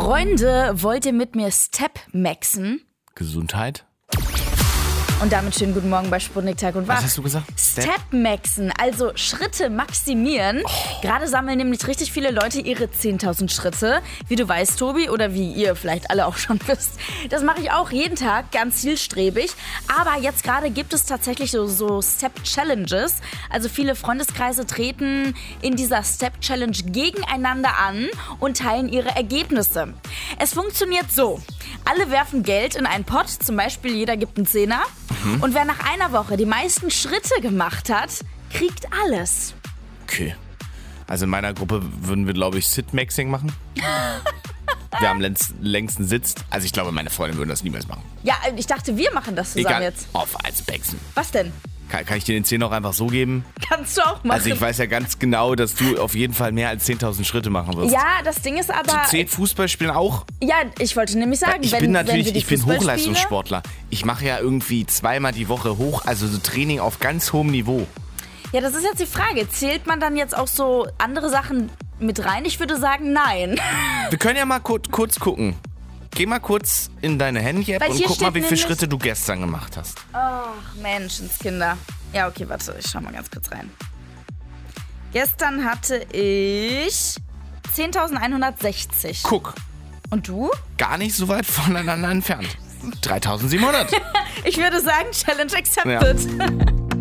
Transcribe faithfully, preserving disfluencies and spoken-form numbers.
Freunde, wollt ihr mit mir Step maxen? Gesundheit? Und damit schönen guten Morgen bei Sputnik Tag und Wach. Was hast du gesagt? Step maxen, also Schritte maximieren. Oh. Gerade sammeln nämlich richtig viele Leute ihre zehntausend Schritte. Wie du weißt, Tobi, oder wie ihr vielleicht alle auch schon wisst. Das mache ich auch jeden Tag, ganz zielstrebig. Aber jetzt gerade gibt es tatsächlich so, so Step-Challenges. Also viele Freundeskreise treten in dieser Step-Challenge gegeneinander an und teilen ihre Ergebnisse. Es funktioniert so. Alle werfen Geld in einen Pott, zum Beispiel jeder gibt einen Zehner. Mhm. Und wer nach einer Woche die meisten Schritte gemacht hat, kriegt alles. Okay. Also in meiner Gruppe würden wir, glaube ich, Sit-Maxing machen. Wer am längsten sitzt. Also ich glaube, meine Freunde würden das niemals machen. Ja, ich dachte, wir machen das zusammen Egal. jetzt. Auf als Maxen. Was denn? Kann, kann ich dir den zehn auch einfach so geben? Kannst du auch machen. Also ich weiß ja ganz genau, dass du auf jeden Fall mehr als zehntausend Schritte machen wirst. Ja, das Ding ist aber... Zählt Fußballspielen auch? Ja, ich wollte nämlich sagen, ich wenn, bin natürlich, wenn wir die ich bin Fußballspiele- Hochleistungssportler. Ich mache ja irgendwie zweimal die Woche hoch, also so Training auf ganz hohem Niveau. Ja, das ist jetzt die Frage. Zählt man dann jetzt auch so andere Sachen mit rein? Ich würde sagen, nein. Wir können ja mal kurz, kurz gucken. Geh mal kurz in deine Handy-App Weil und hier guck mal, steht wie viele nämlich- Schritte du gestern gemacht hast. Ach, Menschenskinder. Ja, okay, warte, ich schau mal ganz kurz rein. Gestern hatte ich zehntausendeinhundertsechzig. Guck, Und du? gar nicht so weit voneinander entfernt. dreitausendsiebenhundert. Ich würde sagen, Challenge accepted. Ja.